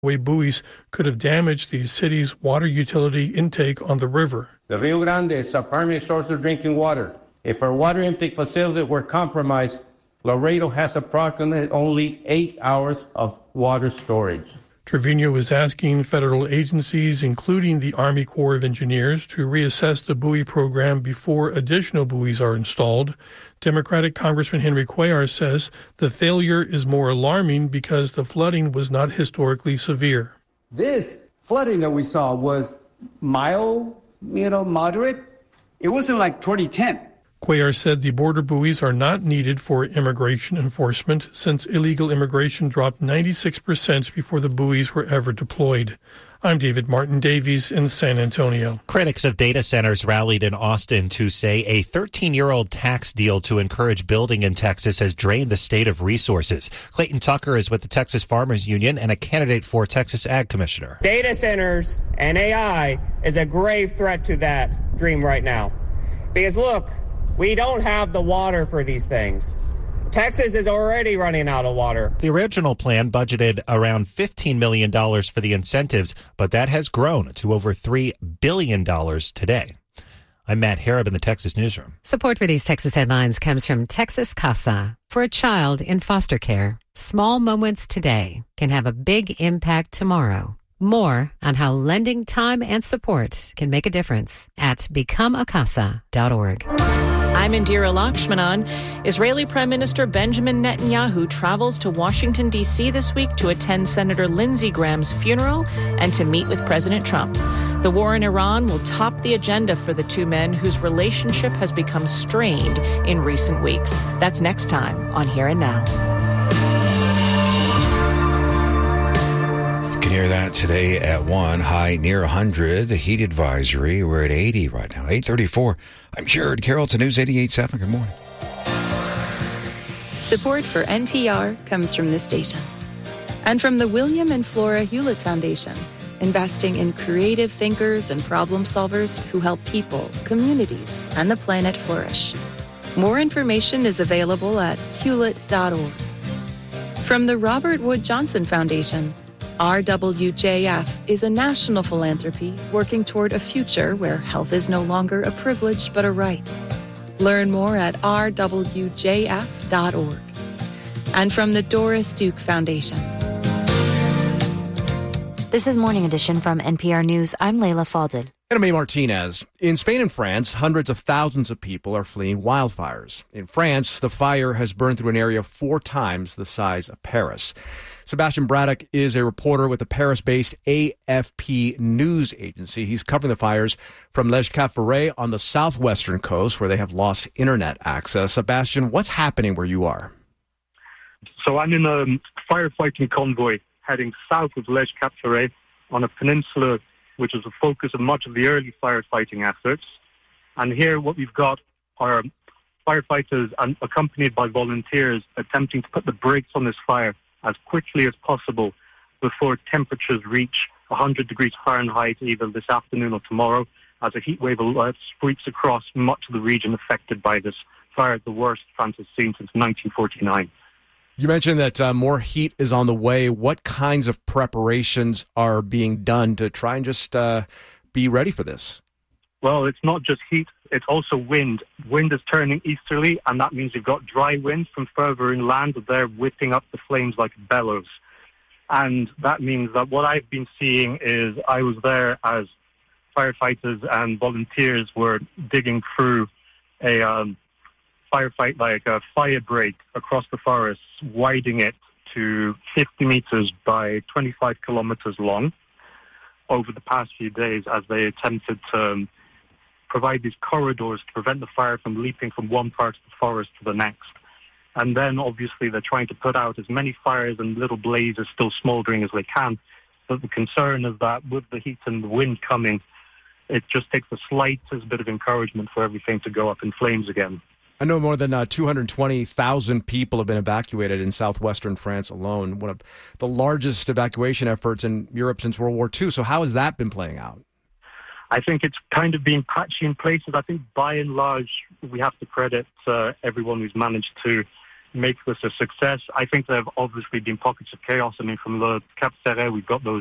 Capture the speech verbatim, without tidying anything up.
way buoys could have damaged the city's water utility intake on the river. The Rio Grande is our primary source of drinking water. If our water intake facility were compromised, Laredo has approximately only eight hours of water storage. Trevino is asking federal agencies, including the Army Corps of Engineers, to reassess the buoy program before additional buoys are installed. Democratic Congressman Henry Cuellar says the failure is more alarming because the flooding was not historically severe. This flooding that we saw was mild, you know, moderate. It wasn't like twenty ten. Cuellar said the border buoys are not needed for immigration enforcement since illegal immigration dropped ninety-six percent before the buoys were ever deployed. I'm David Martin Davies in San Antonio. Critics of data centers rallied in Austin to say a thirteen-year-old tax deal to encourage building in Texas has drained the state of resources. Clayton Tucker is with the Texas Farmers Union and a candidate for Texas Ag Commissioner. Data centers and A I is a grave threat to that dream right now. Because look, we don't have the water for these things. Texas is already running out of water. The original plan budgeted around fifteen million dollars for the incentives, but that has grown to over three billion dollars today. I'm Matt Harrop in the Texas Newsroom. Support for these Texas headlines comes from Texas Casa. For a child in foster care, small moments today can have a big impact tomorrow. More on how lending time and support can make a difference at become a casa dot org. I'm Indira Lakshmanan. Israeli Prime Minister Benjamin Netanyahu travels to Washington, D C this week to attend Senator Lindsey Graham's funeral and to meet with President Trump. The war in Iran will top the agenda for the two men whose relationship has become strained in recent weeks. That's next time on Here and Now. You can hear that today at one, high near one hundred, heat advisory. We're at eighty right now, eight thirty-four. I'm Jared Carrollton, News eighty-eight point seven. Good morning. Support for N P R comes from this station and from the William and Flora Hewlett Foundation, investing in creative thinkers and problem solvers who help people, communities, and the planet flourish. More information is available at hewlett dot org. From the Robert Wood Johnson Foundation, R W J F is a national philanthropy working toward a future where health is no longer a privilege but a right. Learn more at r w j f dot org. And from the Doris Duke Foundation. This is Morning Edition from N P R News. I'm Layla Falded. And I'm A. Martinez. In Spain and France, hundreds of thousands of people are fleeing wildfires. In France, the fire has burned through an area four times the size of Paris. Sebastian Braddock is a reporter with the Paris-based A F P news agency. He's covering the fires from Les Caffarets on the southwestern coast, where they have lost internet access. Sebastian, what's happening where you are? So I'm in a firefighting convoy heading south of Les Caffarets on a peninsula which is the focus of much of the early firefighting efforts. And here what we've got are firefighters and accompanied by volunteers attempting to put the brakes on this fire as quickly as possible before temperatures reach one hundred degrees Fahrenheit either this afternoon or tomorrow, as a heat wave alert sweeps across much of the region affected by this fire, the worst France has seen since nineteen forty-nine. You mentioned that uh, more heat is on the way. What kinds of preparations are being done to try and just uh, be ready for this? Well, it's not just heat, it's also wind. Wind is turning easterly, and that means you've got dry winds from further inland. They're whipping up the flames like bellows. And that means that what I've been seeing is I was there as firefighters and volunteers were digging through a um, firefight, like a fire break across the forest, widening it to fifty meters by twenty-five kilometers long over the past few days as they attempted to um, provide these corridors to prevent the fire from leaping from one part of the forest to the next. And then, obviously, they're trying to put out as many fires and little blazes still smoldering as they can. But the concern is that with the heat and the wind coming, it just takes the slightest bit of encouragement for everything to go up in flames again. I know more than uh, two hundred twenty thousand people have been evacuated in southwestern France alone, one of the largest evacuation efforts in Europe since World War Two. So how has that been playing out? I think it's kind of been patchy in places. I think by and large, we have to credit uh, everyone who's managed to make this a success. I think there have obviously been pockets of chaos. I mean, from the Cap Ferret, we've got those